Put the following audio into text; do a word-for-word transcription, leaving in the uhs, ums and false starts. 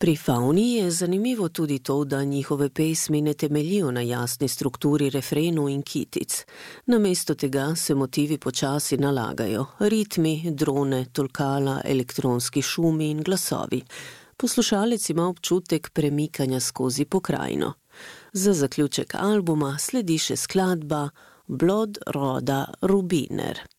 Pri Fauni je zanimivo tudi to, da njihove pesmi ne temeljijo na jasni strukturi refrenov in kitic. Namesto tega se motivi počasi nalagajo, ritmi, drone, tolkala, elektronski šumi in glasovi. Poslušalec ima občutek premikanja skozi pokrajino. Za zaključek albuma sledi še skladba Blod roda Rubiner.